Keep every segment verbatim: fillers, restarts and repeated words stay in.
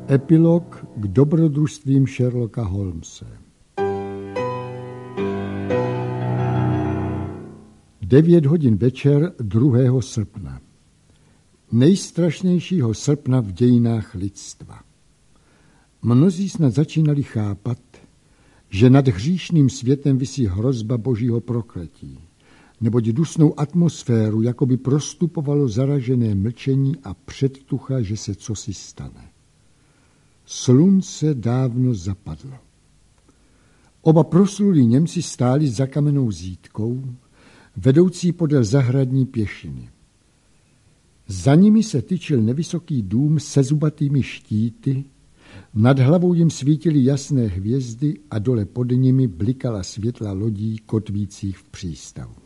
Epilog k dobrodružstvím Sherlocka Holmese. Devět hodin večer druhého srpna. Nejstrašnějšího srpna v dějinách lidstva. Mnozí snad začínali chápat, že nad hříšným světem visí hrozba božího prokletí, neboť dusnou atmosféru jakoby prostupovalo zaražené mlčení a předtucha, že se cosi stane. Slunce dávno zapadlo. Oba proslulí Němci stáli za kamennou zítkou, vedoucí podél zahradní pěšiny. Za nimi se tyčil nevysoký dům se zubatými štíty, nad hlavou jim svítily jasné hvězdy a dole pod nimi blikala světla lodí kotvících v přístavu.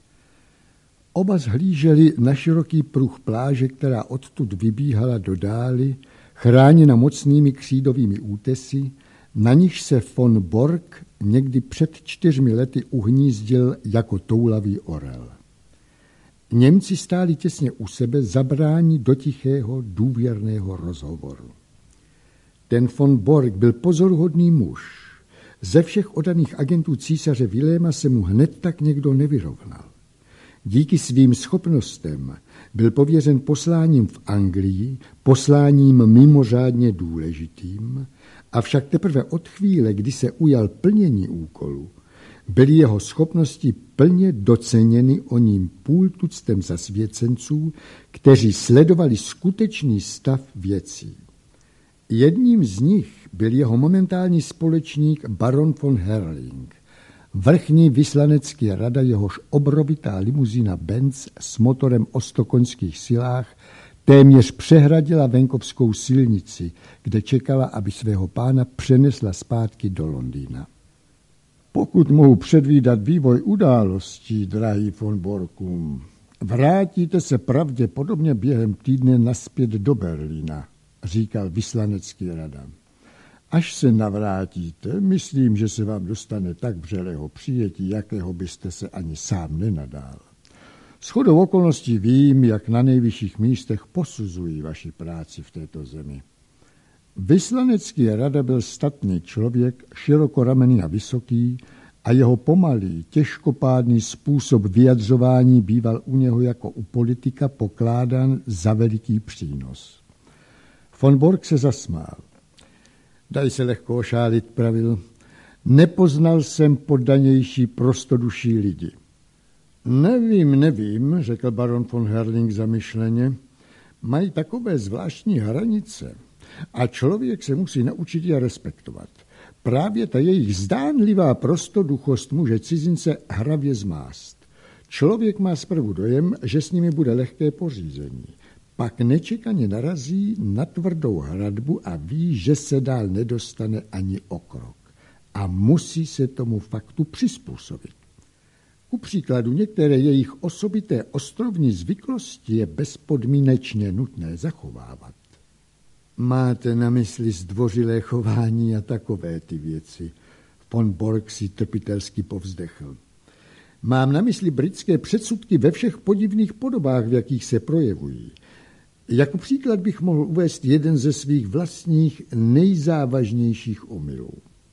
Oba zhlíželi na široký pruh pláže, která odtud vybíhala do dály, chráněna mocnými křídovými útesy, na nichž se von Bork někdy před čtyřmi lety uhnízdil jako toulavý orel. Němci stáli těsně u sebe, zabráni do tichého, důvěrného rozhovoru. Ten von Bork byl pozoruhodný muž. Ze všech oddaných agentů císaře Viléma se mu hned tak někdo nevyrovnal. Díky svým schopnostem byl pověřen posláním v Anglii, posláním mimořádně důležitým, avšak teprve od chvíle, kdy se ujal plnění úkolu, byly jeho schopnosti plně doceněny oním půltuctem zasvěcenců, kteří sledovali skutečný stav věcí. Jedním z nich byl jeho momentální společník baron von Herrling, vrchní vyslanecký rada, jehož obrovitá limuzína Benz s motorem o sto koňských silách téměř přehradila venkovskou silnici, kde čekala, aby svého pána přenesla zpátky do Londýna. Pokud mohu předvídat vývoj událostí, drahý von Borku, vrátíte se pravděpodobně během týdne nazpět do Berlína, říkal vyslanecký rada. Až se navrátíte, myslím, že se vám dostane tak vřelého přijetí, jakého byste se ani sám nenadál. Shodou okolností vím, jak na nejvyšších místech posuzují vaši práci v této zemi. Vyslanecký rada byl statný člověk, širokoramenný a vysoký, a jeho pomalý, těžkopádný způsob vyjadřování býval u něho jako u politika pokládán za veliký přínos. Von Bork se zasmál. Daj se lehko ošálit, pravil. Nepoznal jsem poddanější prostoduší lidi. Nevím, nevím, řekl baron von Herrling zamyšleně. Mají takové zvláštní hranice a člověk se musí naučit je respektovat. Právě ta jejich zdánlivá prostoduchost může cizince hravě zmást. Člověk má zprvu dojem, že s nimi bude lehké pořízení. Pak nečekaně narazí na tvrdou hradbu a ví, že se dál nedostane ani o krok. A musí se tomu faktu přizpůsobit. Ku příkladu některé jejich osobité ostrovní zvyklosti je bezpodmínečně nutné zachovávat. Máte na mysli zdvořilé chování a takové ty věci. Von Bork si trpitelsky povzdechl. Mám na mysli britské předsudky ve všech podivných podobách, v jakých se projevují. Jako příklad bych mohl uvést jeden ze svých vlastních nejzávažnějších omylů.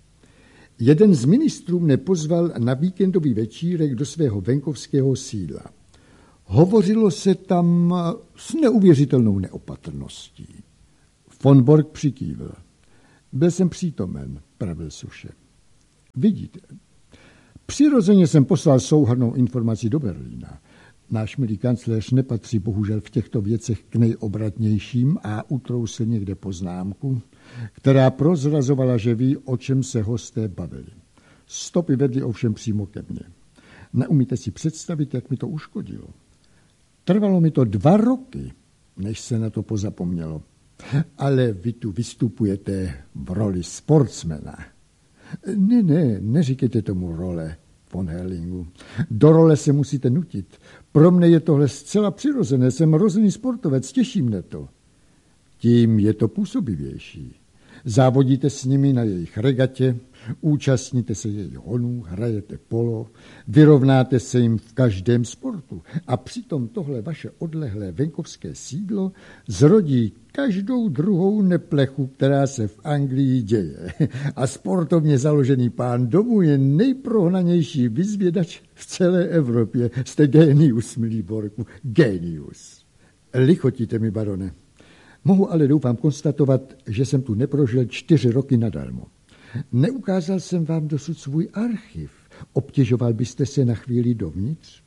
Jeden z ministrů mne pozval na víkendový večírek do svého venkovského sídla. Hovořilo se tam s neuvěřitelnou neopatrností. Von Bork přikývl. Byl jsem přítomen, pravil suše. Vidíte, přirozeně jsem poslal souhrnnou informaci do Berlína. Náš milý kancléř nepatří bohužel v těchto věcech k nejobratnějším a utrousil někde poznámku, která prozrazovala, že ví, o čem se hosté bavili. Stopy vedly ovšem přímo ke mně. Neumíte si představit, jak mi to uškodilo. Trvalo mi to dva roky, než se na to pozapomnělo. Ale vy tu vystupujete v roli sportsmana. Ne, ne, neříkejte tomu role, von Herrlingu. Do role se musíte nutit. Pro mne je tohle zcela přirozené, jsem rozený sportovec, těší mne to. Tím je to působivější. Závodíte s nimi na jejich regatě, účastníte se jejich honů, hrajete polo, vyrovnáte se jim v každém sportu a přitom tohle vaše odlehlé venkovské sídlo zrodí každou druhou neplechu, která se v Anglii děje. A sportovně založený pán domu je nejprohnanější vyzvědač v celé Evropě. Jste génius, milý Borku, génius. Lichotíte mi, barone. Mohu ale doufám konstatovat, že jsem tu neprožil čtyři roky nadarmo. Neukázal jsem vám dosud svůj archiv. Obtěžoval byste se na chvíli dovnitř?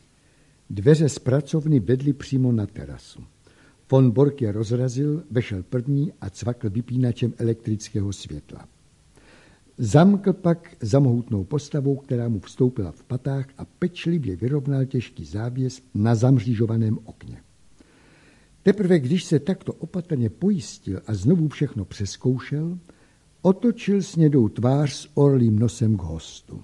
Dveře z pracovny vedly přímo na terasu. Von Bork je rozrazil, vešel první a cvakl vypínačem elektrického světla. Zamkl pak za mohutnou postavou, která mu vstoupila v patách a pečlivě vyrovnal těžký závěs na zamřížovaném okně. Teprve když se takto opatrně pojistil a znovu všechno přeskoušel, otočil snědou tvář s orlým nosem k hostu.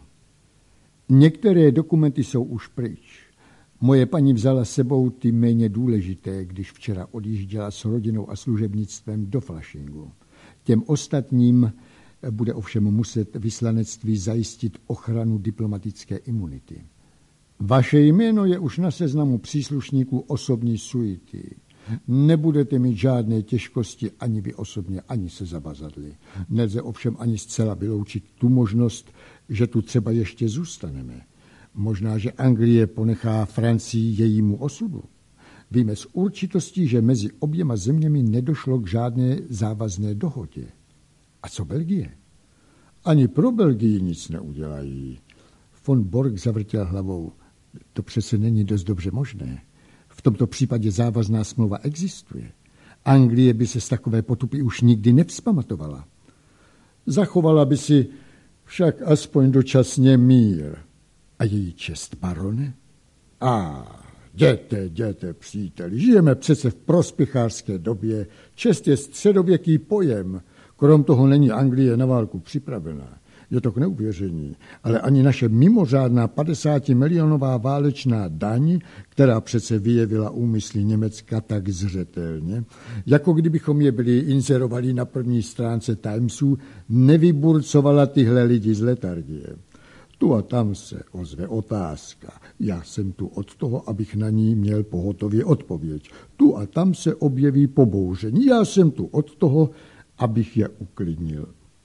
Některé dokumenty jsou už pryč. Moje paní vzala sebou ty méně důležité, když včera odjížděla s rodinou a služebnictvem do Flushingu. Těm ostatním bude ovšem muset vyslanectví zajistit ochranu diplomatické imunity. Vaše jméno je už na seznamu příslušníků osobní suity. Nebudete mít žádné těžkosti ani vy osobně, ani se zavazadli. Nelze ovšem ani zcela vyloučit tu možnost, že tu třeba ještě zůstaneme. Možná, že Anglie ponechá Francii jejímu osudu. Víme s určitostí, že mezi oběma zeměmi nedošlo k žádné závazné dohodě. A co Belgie? Ani pro Belgii nic neudělají. Von Bork zavrtěl hlavou. To přece není dost dobře možné. V tomto případě závazná smlouva existuje. Anglie by se z takové potupy už nikdy nevzpamatovala. Zachovala by si však aspoň dočasně mír. A její čest, barone? A, jděte, jděte, příteli, žijeme přece v prospěchářské době. Čest je středověký pojem. Krom toho není Anglie na válku připravená. Je to k neuvěření, ale ani naše mimořádná padesátimilionová válečná daň, která přece vyjevila úmysly Německa tak zřetelně, jako kdybychom je byli inzerovali na první stránce Timesu, nevyburcovala tyhle lidi z letargie. Tu a tam se ozve otázka. Já jsem tu od toho, abych na ní měl pohotově odpověď. Tu a tam se objeví pobouření. Já jsem tu od toho, abych je uklidnil.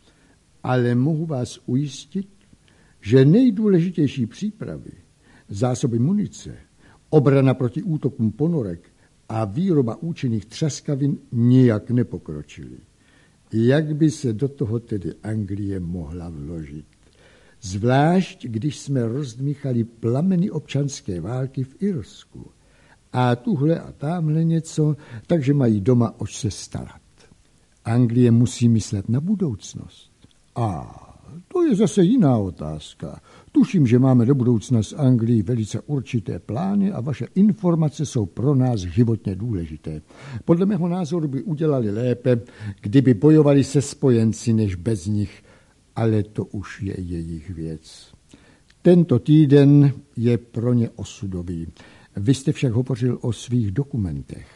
Ale mohu vás ujistit, že nejdůležitější přípravy, zásoby munice, obrana proti útokům ponorek a výroba účinných třaskavin nijak nepokročily. Jak by se do toho tedy Anglie mohla vložit? Zvlášť, když jsme rozdmíchali plameny občanské války v Irsku. A tuhle a tamhle něco, takže mají doma oč se starat. Anglie musí myslet na budoucnost. A to je zase jiná otázka. Tuším, že máme do budoucna s Anglií velice určité plány a vaše informace jsou pro nás životně důležité. Podle mého názoru by udělali lépe, kdyby bojovali se spojenci než bez nich, ale to už je jejich věc. Tento týden je pro ně osudový. Vy jste však hovořil o svých dokumentech.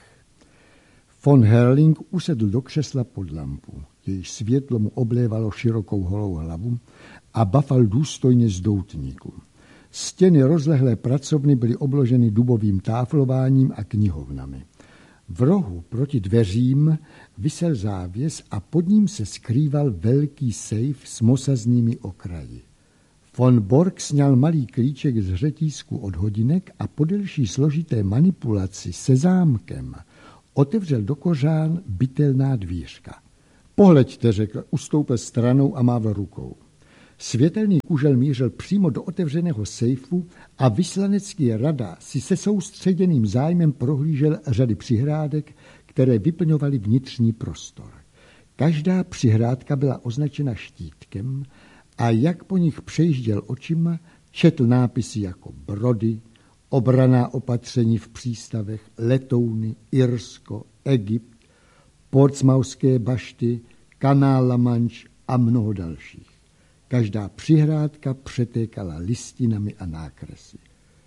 Von Herling usedl do křesla pod lampu. Její světlo mu oblévalo širokou holou hlavu a bafal důstojně z doutníku. Stěny rozlehlé pracovny byly obloženy dubovým táflováním a knihovnami. V rohu proti dveřím visel závěs a pod ním se skrýval velký sejf s mosaznými okraji. Von Bork sňal malý klíček z řetízku od hodinek a po delší složité manipulaci se zámkem otevřel do kořán bytelná dvířka. Pohleďte, řekl, ustoupil stranou a mávl rukou. Světelný kužel mířil přímo do otevřeného sejfu a vyslanecký rada si se soustředěným zájmem prohlížel řady přihrádek, které vyplňovaly vnitřní prostor. Každá přihrádka byla označena štítkem a jak po nich přejížděl očima, četl nápisy jako Brody, obranná opatření v přístavech, letouny, Irsko, Egypt, Portsmouthské bašty, kanál La Manche a mnoho dalších. Každá přihrádka přetékala listinami a nákresy.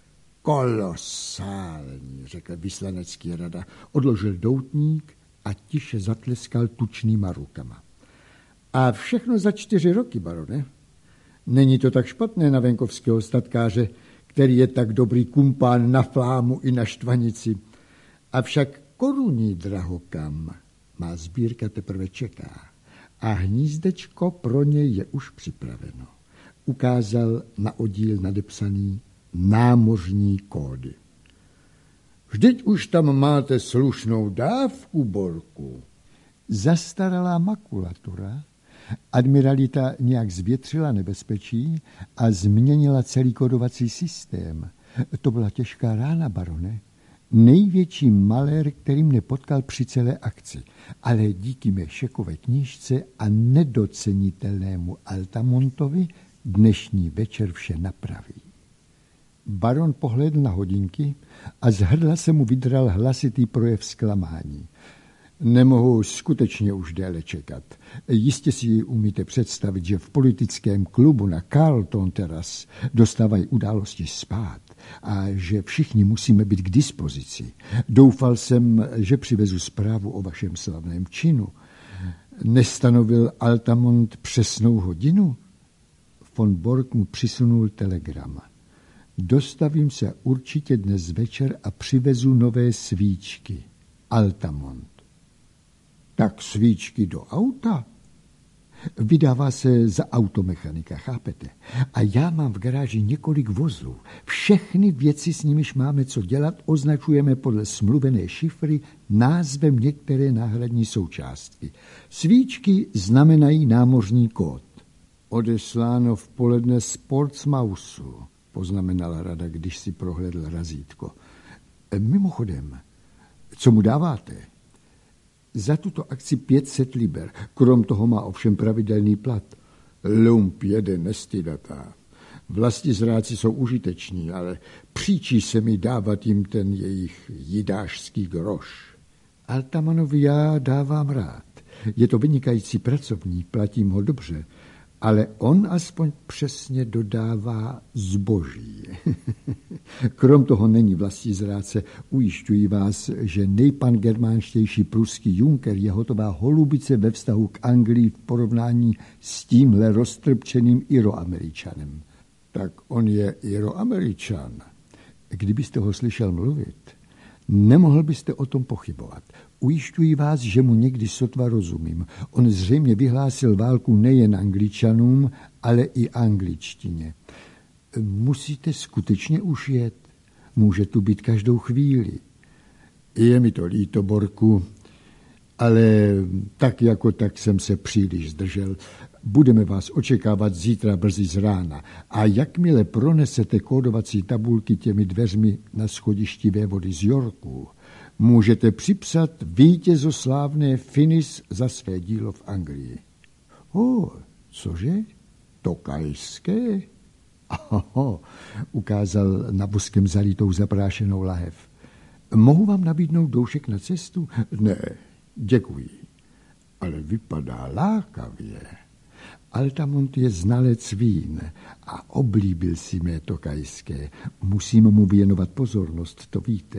Kolosální, řekl vyslanecký rada, odložil doutník a tiše zatleskal tučnýma rukama. A všechno za čtyři roky, barone. Není to tak špatné na venkovského statkáře, který je tak dobrý kumpán na flámu i na štvanici. Avšak korunní drahokam má sbírka teprve čeká a hnízdečko pro něj je už připraveno. Ukázal na oddíl nadepsaný námořní kódy. Vždyť už tam máte slušnou dávku, Borku. Zastaralá makulatura. Admiralita nějak zvětřila nebezpečí a změnila celý kodovací systém. To byla těžká rána, barone. Největší malér, který mě potkal při celé akci, ale díky mé šekové knížce a nedocenitelnému Altamontovi dnešní večer vše napraví. Baron pohlédl na hodinky a z hrdla se mu vydral hlasitý projev zklamání. Nemohu skutečně už déle čekat. Jistě si umíte představit, že v politickém klubu na Carlton Terrace dostávají události spát a že všichni musíme být k dispozici. Doufal jsem, že přivezu zprávu o vašem slavném činu. Nestanovil Altamont přesnou hodinu? Von Bork mu přisunul telegram. Dostavím se určitě dnes večer a přivezu nové svíčky. Altamont. Tak svíčky do auta? Vydává se za automechanika, chápete? A já mám v garáži několik vozů. Všechny věci, s nimiž máme co dělat, označujeme podle smluvené šifry názvem některé náhradní součástky. Svíčky znamenají námořní kód. Odesláno v poledne z Portsmouthu, poznamenala Rada, když si prohlédl razítko. Mimochodem, co mu dáváte? Za tuto akci pět set liber. Krom toho má ovšem pravidelný plat. Lump jede nestydatá. Vlastizráci jsou užiteční, ale příčí se mi dávat jim ten jejich jidášský groš. Altamanovi já dávám rád. Je to vynikající pracovník, platím ho dobře, ale on aspoň přesně dodává zboží. Krom toho není vlastizrádce. Ujišťuji vás, že nejpangermánštější pruský Juncker je hotová holubice ve vztahu k Anglii v porovnání s tímhle roztrpčeným Iroameričanem. Tak on je Iroameričan. Kdybyste ho slyšel mluvit, nemohl byste o tom pochybovat. Ujišťuji vás, že mu někdy sotva rozumím. On zřejmě vyhlásil válku nejen Angličanům, ale i angličtině. Musíte skutečně už jet. Může tu být každou chvíli. Je mi to líto, Borku, ale tak jako tak jsem se příliš zdržel. Budeme vás očekávat zítra brzy z rána a jakmile pronesete kódovací tabulky těmi dveřmi na schodišti vévody z Yorku, můžete připsat vítězoslávné finis za své dílo v Anglii. O, cože? Tokajské? Oho, ukázal na voskem zalitou zaprášenou lahev. Mohu vám nabídnout doušek na cestu? Ne, děkuji, ale vypadá lákavě. Altamont je znalec vín a oblíbil si mé tokajské. Musím mu věnovat pozornost, to víte.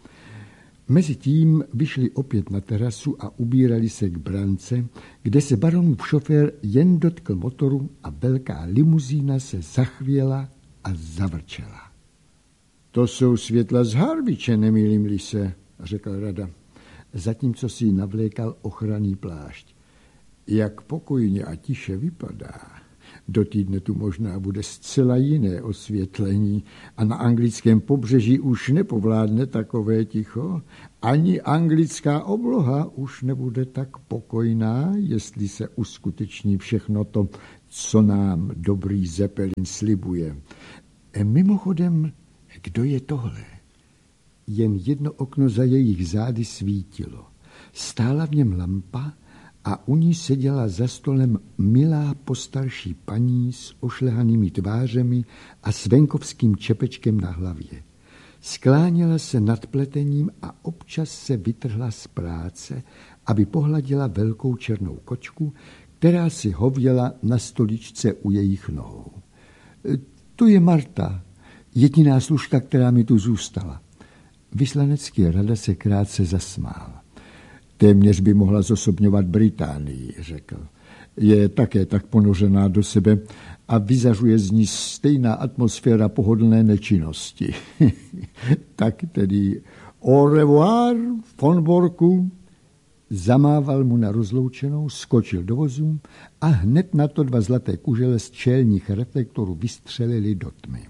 Mezitím vyšli opět na terasu a ubírali se k brance, kde se baronův šofér jen dotkl motoru a velká limuzína se zachvěla a zavrčela. To jsou světla z Harwiche, nemýlím-li se, řekl Rada, zatímco si navlékal ochranný plášť. Jak pokojně a tiše vypadá. Do týdne tu možná bude zcela jiné osvětlení a na anglickém pobřeží už nepovládne takové ticho. Ani anglická obloha už nebude tak pokojná, jestli se uskuteční všechno to, co nám dobrý Zeppelin slibuje. Mimochodem, kdo je tohle? Jen jedno okno za jejich zády svítilo. Stála v něm lampa a u ní seděla za stolem milá postarší paní s ošlehanými tvářemi a s venkovským čepečkem na hlavě. Skláněla se nad pletením a občas se vytrhla z práce, aby pohladila velkou černou kočku, která si hověla na stoličce u jejich nohou. To je Marta, jediná služka, která mi tu zůstala. Vyslanecký Rada se krátce zasmál. Téměř by mohla zosobňovat Británii, řekl. je také tak ponořená do sebe a vyzařuje z ní stejná atmosféra pohodlné nečinnosti. Tak tedy au revoir, von Borku. Zamával mu na rozloučenou, skočil do vozu a hned na to dva zlaté kužele z čelních reflektorů vystřelili do tmy.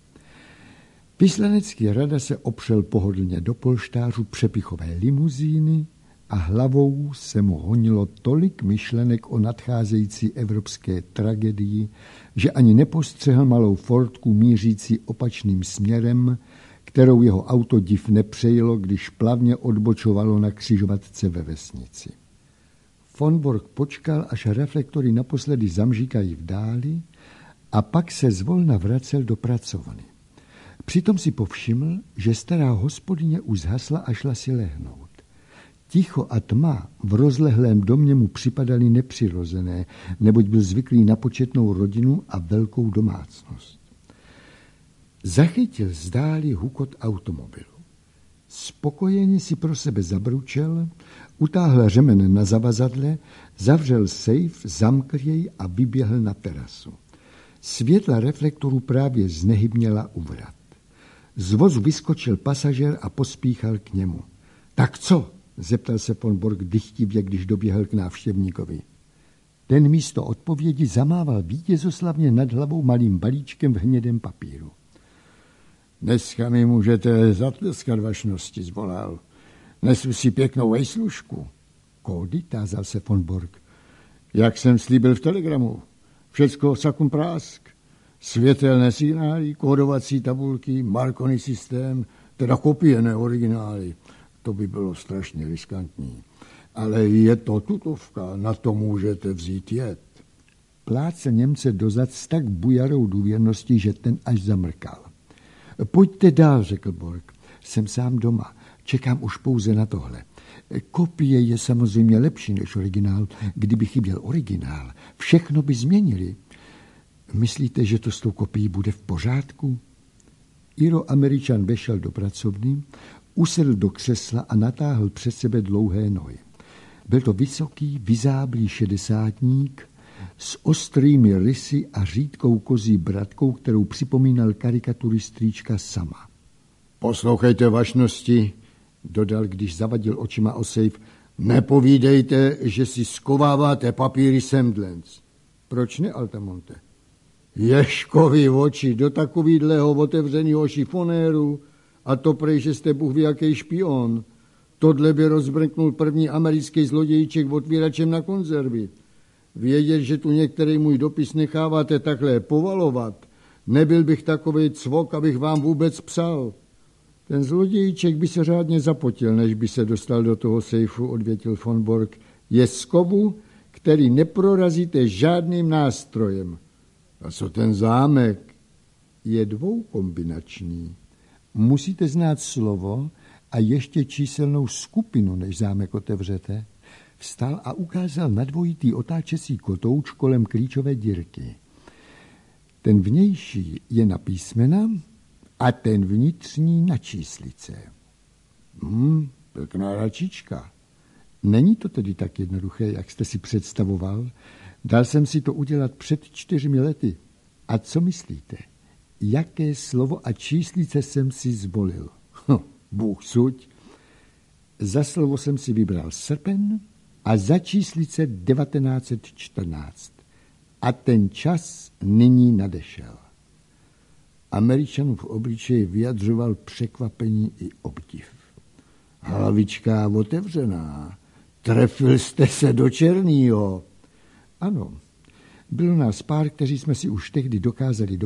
Vyslanecký rada se opřel pohodlně do polštářů přepichové limuzíny a hlavou se mu honilo tolik myšlenek o nadcházející evropské tragedii, že ani nepostřehl malou Fordku mířící opačným směrem, kterou jeho auto div nepřejelo, když plavně odbočovalo na křižovatce ve vesnici. Von Bork počkal, až reflektory naposledy zamžíkají v dáli, a pak se zvolna vracel do pracovny. Přitom si povšiml, že stará hospodyně už zhasla a šla si lehnout. Ticho a tma v rozlehlém domě mu připadaly nepřirozené, neboť byl zvyklý na početnou rodinu a velkou domácnost. Zachytil zdáli hukot automobilu. Spokojeně si pro sebe zabručel, utáhl řemen na zavazadle, zavřel sejf, zamkl jej a vyběhl na terasu. Světla reflektorů právě znehybněla u vrat. Z vozu vyskočil pasažér a pospíchal k němu. Tak co? Zeptal se von Bork dychtivě, když doběhl k návštěvníkovi. Ten místo odpovědi zamával vítězoslavně nad hlavou malým balíčkem v hnědém papíru. Dneska mi můžete zatleskat, vašnosti, zvolal. Nesu si pěknou vejslužku. Kódy, tázal se von Bork. Jak jsem slíbil v telegramu. Všecko sakum prásk. Světelné signály, kódovací tabulky, Marconi systém, teda kopie, ne originály. To by bylo strašně riskantní. Ale je to tutovka, na to můžete vzít jet. Plácel Němce dozad s tak bujarou důvěrností, že ten až zamrkal. Pojďte dál, řekl Bork. Jsem sám doma. Čekám už pouze na tohle. Kopie je samozřejmě lepší než originál. Kdyby chyběl originál, všechno by změnili. Myslíte, že to s tou kopií bude v pořádku? Iro-Američan vešel do pracovny, usedl do křesla a natáhl před sebe dlouhé nohy. Byl to vysoký, vyzáblý šedesátník s ostrými rysy a řídkou kozí bratkou, kterou připomínal karikatury strýčka Sama. Poslouchejte, vašnosti, dodal, když zavadil očima o sejf, nepovídejte, že si skováváte papíry Semdlens. Proč ne, Altamonte? Ježkový oči do takovýhleho otevřenýho šifonéru a to prej, že jste Bůh ví jaký špion. Tohle by rozbrknul první americký zlodějček otvíračem na konzervy. Vědět, že tu některý můj dopis necháváte takhle povalovat, nebyl bych takovej cvok, abych vám vůbec psal. Ten zlodějček by se řádně zapotil, než by se dostal do toho sejfu, odvětil von Bork. Je z kovu, který neprorazíte žádným nástrojem. A co ten zámek? Je dvoukombinační. Musíte znát slovo a ještě číselnou skupinu, než zámek otevřete. Vstal a ukázal na dvojitý otáčecí kotouč kolem klíčové dírky. Ten vnější je na písmena a ten vnitřní na číslice. Hmm, pěkná račička. Není to tedy tak jednoduché, jak jste si představoval? Dal jsem si to udělat před čtyřmi lety. A co myslíte? Jaké slovo a číslice jsem si zvolil? Hm, Bůh suď. Za slovo jsem si vybral srpen a za číslice devatenáct set čtrnáct. A ten čas nyní nadešel. Američanův obličej vyjadřoval překvapení i obdiv. Hlavička otevřená. Trefil jste se do černýho. Ano, bylo nás pár, kteří jsme si už tehdy dokázali